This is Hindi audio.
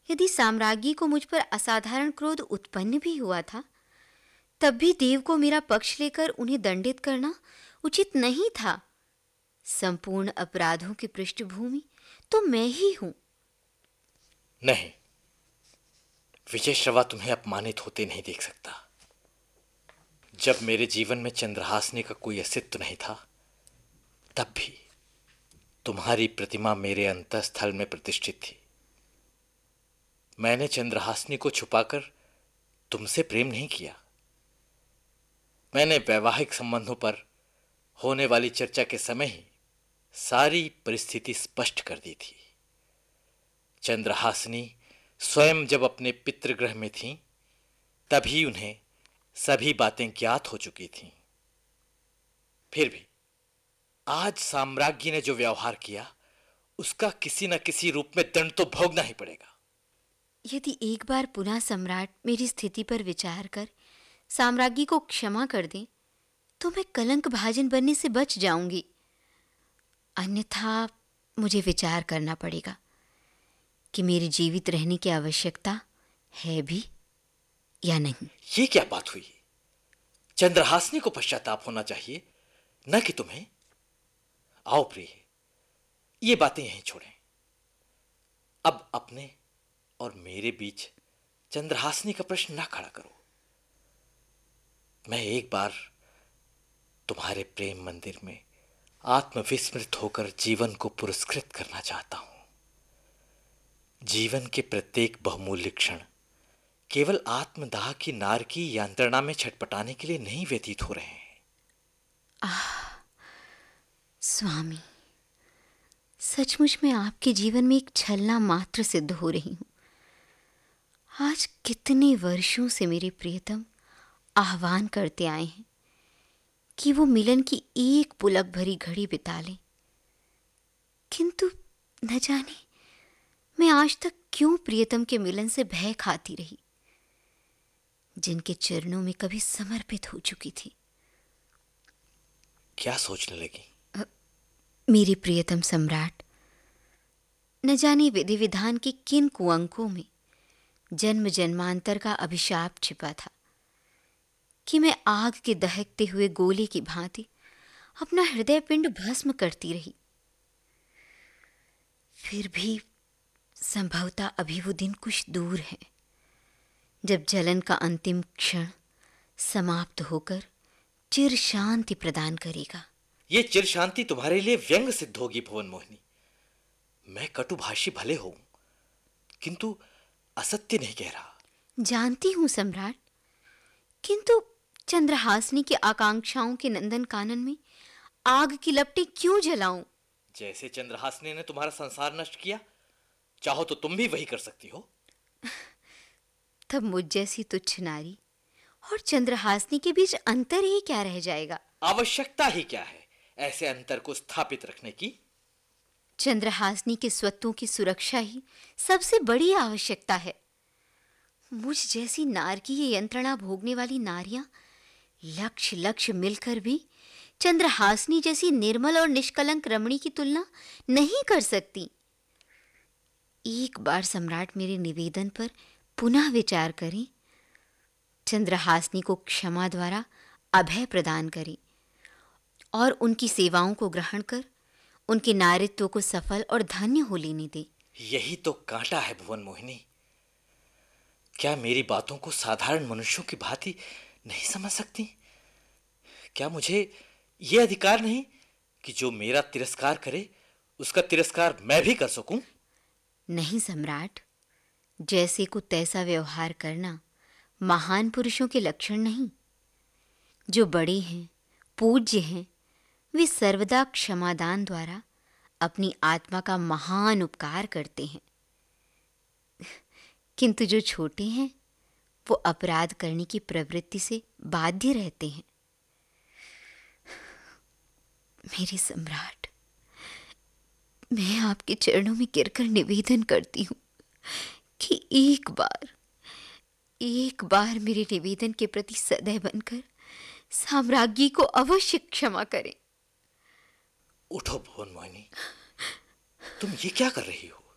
यदि साम्राज्ञी को मुझ पर असाधारण क्रोध उत्पन्न भी हुआ था, तब भी देव को मेरा पक्ष लेकर उन्हें दंडित करना उचित नहीं था। संपूर्ण अपराधों की पृष्ठभूमि तो मैं ही हूं। नहीं, विजयश्रवा तुम्हें अपमानित होते नहीं देख सकता। जब मेरे जीवन में चंद्रहासिनी का कोई अस्तित्व नहीं था, तब भी तुम्हारी प्रतिमा मेरे अंतःस्थल में प्रतिष्ठित थी। मैंने चंद्रहासिनी को छुपाकर तुमसे प्रेम नहीं किया। मैंने वैवाहिक संबंधों पर होने वाली चर्चा के समय ही सारी परिस्थिति स्पष्ट कर दी थी। चंद्रहासिनी स्वयं जब अपने पितृगृह में थीं, तभी उन्हें सभी बातें ज्ञात हो चुकी थीं। फिर भी आज साम्राज्ञी ने जो व्यवहार किया, उसका किसी न किसी रूप में दंड तो भोगना ही पड़ेगा। यदि एक बार पुनः सम्राट मेरी स्थिति पर विचार कर साम्राज्ञी को क्षमा कर दें, तो मैं कलंक भाजन बनने से बच जाऊंगी। अन्यथा मुझे विचार करना पड़ेगा कि मेरे जीवित रहने की आवश्यकता है भी या नहीं। ये क्या बात हुई? चंद्रहासिनी को पश्चाताप होना चाहिए, न कि तुम्हें। आओ प्रिय, ये बातें यहीं छोड़ें। अब अपने और मेरे बीच चंद्रहासिनी का प्रश्न ना खड़ा करो। मैं एक बार तुम्हारे प्रेम मंदिर में आत्मविस्मृत होकर जीवन को पुरस्कृत करना चाहता हूं। जीवन के प्रत्येक बहुमूल्य क्षण केवल आत्मदाह की नार की यंत्रणा में छटपटाने के लिए नहीं व्यतीत हो रहे हैं। स्वामी, सचमुच मैं आपके जीवन में एक छलना मात्र सिद्ध हो रही हूं। आज कितने वर्षों से मेरे प्रियतम आह्वान करते आए हैं कि वो मिलन की एक पुलक भरी घड़ी बिता लें, किंतु न जाने मैं आज तक क्यों प्रियतम के मिलन से भय खाती रही, जिनके चरणों में कभी समर्पित हो चुकी थी। क्या सोचने लगी? मेरे प्रियतम सम्राट, न जाने विधि विधान के किन कुअंकों में जन्म जन्मांतर का अभिशाप छिपा था कि मैं आग के दहकते हुए गोले की भांति अपना हृदय पिंड भस्म करती रही। फिर भी संभवतः अभी वो दिन कुछ दूर है जब जलन का अंतिम क्षण समाप्त होकर चिर शांति प्रदान करेगा। ये चिर शांति तुम्हारे लिए व्यंग सिद्ध होगी भुवन मोहिनी। मैं कटुभाषी भले हूं, किंतु असत्य नहीं कह रहा। जानती हूं सम्राट, किंतु चंद्रहासिनी की आकांक्षाओं के नंदन कानन में आग की लपटें क्यों जलाऊं? जैसे चंद्रहासिनी ने तुम्हारा संसार नष्ट किया, चाहो तो तुम भी वही कर सकती हो। तब मुझ जैसी तुच्छ नारी और चंद्रहासिनी के बीच अंतर ही क्या रह जाएगा? आवश्यकता ही क्या है ऐसे अंतर को स्थापित रखने की? चंद्रहासिनी के स्वत्वों की सुरक्षा ही सबसे बड़ी आवश्यकता है। मुझ जैसी नार की ये यंत्रणा भोगने वाली नारियां लक्ष्य लक्ष्य मिलकर भी चंद्रहासिनी जैसी निर्मल और निष्कलंक रमणी की तुलना नहीं कर सकती। एक बार सम्राट मेरे निवेदन पर पुनः विचार करें, चंद्रहासिनी को क्षमा द्वारा अभय प्रदान करें और उनकी सेवाओं को ग्रहण कर उनके नारित्व को सफल और धन्य हो लेने दे। यही तो कांटा है भुवन मोहिनी। क्या मेरी बातों को साधारण मनुष्यों की भांति नहीं समझ सकती? क्या मुझे यह अधिकार नहीं कि जो मेरा तिरस्कार करे उसका तिरस्कार मैं भी कर सकूं? नहीं सम्राट, जैसे को तैसा व्यवहार करना महान पुरुषों के लक्षण नहीं। जो बड़े हैं, पूज्य हैं, वे सर्वदा क्षमादान द्वारा अपनी आत्मा का महान उपकार करते हैं, किंतु जो छोटे हैं वो अपराध करने की प्रवृत्ति से बाध्य रहते हैं। मेरे सम्राट, मैं आपके चरणों में गिरकर निवेदन करती हूं कि एक बार मेरे निवेदन के प्रति सदैव बनकर साम्राज्ञी को अवश्य क्षमा करें। उठो भुवन मोहिनी, तुम ये क्या कर रही हो?